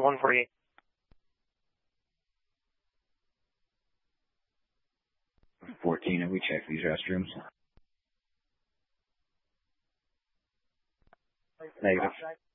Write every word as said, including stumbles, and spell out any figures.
one forty-eight. fourteen, have we checked these restrooms? Negative.